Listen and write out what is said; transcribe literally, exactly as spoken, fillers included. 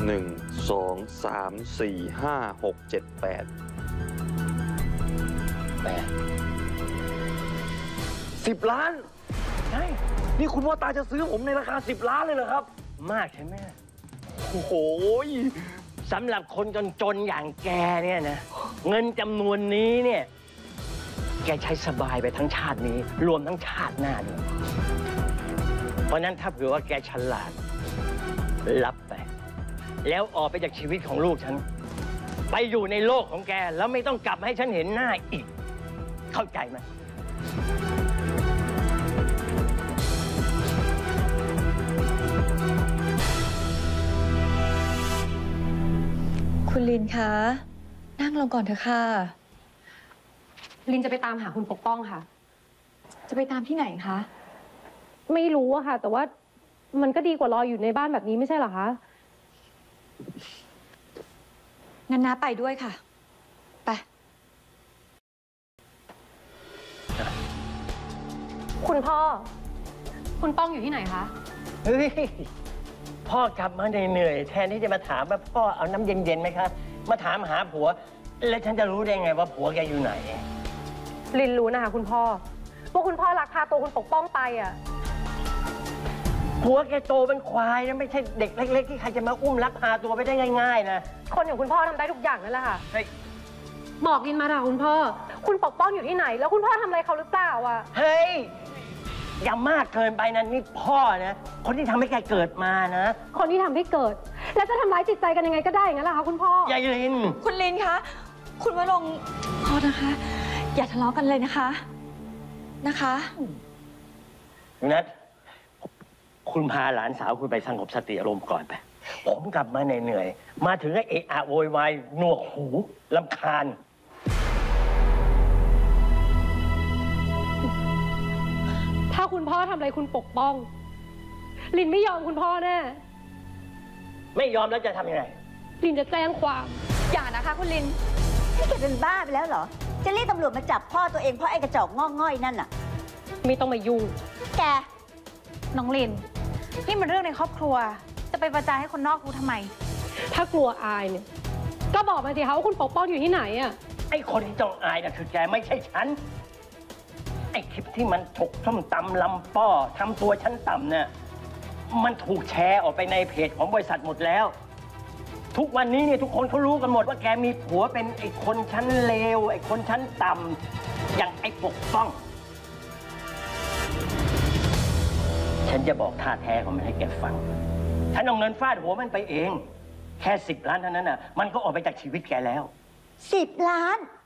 หนึ่งสองสามสี่ห้าหกเจ็ดแปดแปดสิบล้านใช่นี่คุณพ่อตาจะซื้อผมในราคาสิบล้านเลยเหรอครับมากใช่ไหมโอ้โหสำหรับคนจนๆอย่างแกเนี่ยนะเงินจำนวนนี้เนี่ยแกใช้สบายไปทั้งชาตินี้รวมทั้งชาติหน้าด้วยเพราะนั้นถ้าเผื่อว่าแกฉลาดรับไปแล้วออกไปจากชีวิตของลูกฉันไปอยู่ในโลกของแกแล้วไม่ต้องกลับมาให้ฉันเห็นหน้าอีกเข้าใจไหมคุณลินคะนั่งลงก่อนเถอะค่ะลินจะไปตามหาคุณปกป้องค่ะจะไปตามที่ไหนคะไม่รู้อะค่ะแต่ว่ามันก็ดีกว่ารออยู่ในบ้านแบบนี้ไม่ใช่เหรอคะงั้นน้าไปด้วยค่ะไปคุณพ่อคุณป้องอยู่ที่ไหนคะเฮ้ยพ่อกลับมาเหนื่อยแทนที่จะมาถามว่าพ่อเอาน้ำเย็นๆไหมคะมาถามหาผัวแล้วฉันจะรู้ได้ไงว่าผัวแกอยู่ไหนลินรู้นะคะคุณพ่อว่าคุณพ่อลักพาตัวคุณปกป้องไปอ่ะผัวแกโตเป็นควายนะไม่ใช่เด็กเล็กๆที่ใครจะมาอุ้มลักพาตัวไปได้ง่ายๆนะคนอย่างคุณพ่อทำได้ทุกอย่างนั่นแหละค่ะเฮ้ยบอกลินมาค่ะคุณพ่อคุณปกป้องอยู่ที่ไหนแล้วคุณพ่อทำอะไรเขาหรือเปล่าอ่ะเฮ้ยอย่ามากเกินไปนะนี่พ่อนะคนที่ทำให้แกเกิดมานะคนที่ทำให้เกิดแล้วจะทำร้ายจิตใจกันยังไงก็ได้อย่างนั้นแหละคะคุณพ่อยายลินคุณลินคะคุณวรงค์พอนะคะอย่าทะเลาะกันเลยนะคะนะคะนัทคุณพาหลานสาวคุณไปสงบสติอารมณ์ก่อนไปผมกลับมาเหนื่อยๆมาถึงก็เอะอะโวยวายหนวกหูรำคาญถ้าคุณพ่อทำอะไรคุณปกป้องลินไม่ยอมคุณพ่อแน่ไม่ยอมแล้วจะทำยังไงลินจะแจ้งความอย่านะคะคุณลินนี่แกเป็นบ้าไปแล้วเหรอจะเรียกตำรวจมาจับพ่อตัวเองเพราะไอ้กระจอกงอกง่อยนั่นน่ะไม่ต้องมายุ่งแกน้องลินนี่มันเรื่องในครอบครัวจะไปประจานให้คนนอกรู้ทำไมถ้ากลัวอายเนี่ยก็บอกมาสิคะว่าคุณปกป้องอยู่ที่ไหนอ่ะไอ้คนที่ต้องอายน่ะคือแกไม่ใช่ฉันไอ้คลิปที่มันถกส้มตำลำป้อทำตัวชั้นต่ำเนี่ยมันถูกแชร์ออกไปในเพจของบริษัทหมดแล้วทุกวันนี้เนี่ยทุกคนเขารู้กันหมดว่าแกมีผัวเป็นไอ้คนชั้นเลวไอ้คนชั้นต่ำอย่างไอ้ปกป้องฉันจะบอกท่าแท้ของมันให้แกฟังฉันเอาเงินฟาดหัวมันไปเองแค่สิบล้านเท่านั้นน่ะมันก็ออกไปจากชีวิตแกแล้วสิบล้าน